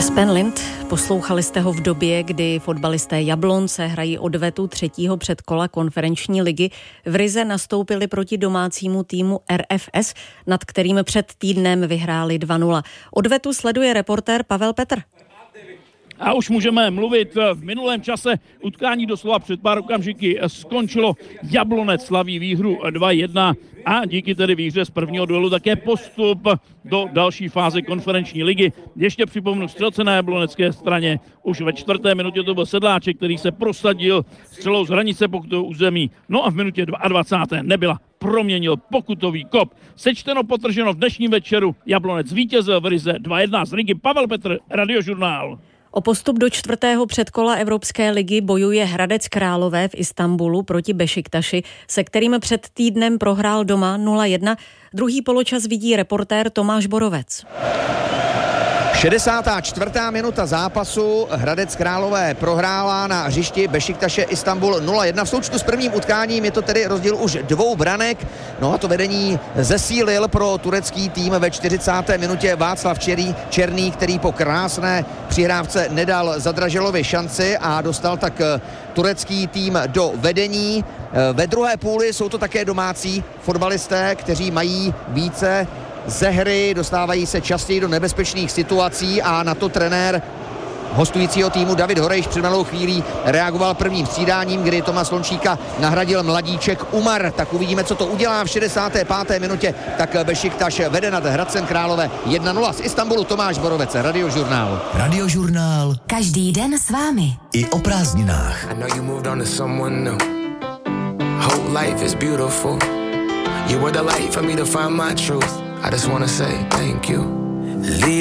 Sven Lind, poslouchali jste ho v době, kdy fotbalisté Jablonce hrají odvetu 3. předkola konferenční ligy. V Rize nastoupili proti domácímu týmu RFS, nad kterým před týdnem vyhráli 2-0. Odvetu sleduje reportér Pavel Petr. A už můžeme mluvit. V minulém čase utkání doslova před pár okamžiky skončilo. Jablonec slaví výhru 2-1 a díky tedy výhře z prvního duelu také postup do další fáze konferenční ligy. Ještě připomenu střelce na jablonecké straně. Už ve 4. minutě to byl Sedláček, který se prosadil střelou z hranice pokutového území. No a v minutě 22. nebyla. Proměnil pokutový kop. Sečteno, potrženo v dnešním večeru. Jablonec vítězil v Rize 2-1 z Rigy. Pavel Petr, Radiožurnál. O postup do 4. předkola Evropské ligy bojuje Hradec Králové v Istanbulu proti Bešiktaši, se kterým před týdnem prohrál doma 0-1. Druhý poločas vidí reportér Tomáš Borovec. 64. minuta zápasu. Hradec Králové prohrála na hřišti Bešiktaše Istanbul 0-1. V součtu s prvním utkáním je to tedy rozdíl už 2 branek. No a to vedení zesílil pro turecký tým ve 40. minutě Václav Černý, který po krásné přihrávce nedal Zadraželovi šanci a dostal tak turecký tým do vedení. Ve druhé půli jsou to také domácí fotbalisté, kteří mají více ze hry, dostávají se častěji do nebezpečných situací a na to trenér hostujícího týmu David Horejš před malou chvílí reagoval prvním střídáním, kdy Toma Slončíka nahradil mladíček Umar. Tak uvidíme, co to udělá v 65. minutě. Tak Bešiktaš vede nad Hradcem Králové 1-0. Z Istanbulu Tomáš Borovec, Radiožurnál. Radiožurnál. Každý den s vámi. I o prázdninách. You were the light for me to find my truth. I just wanna say thank you.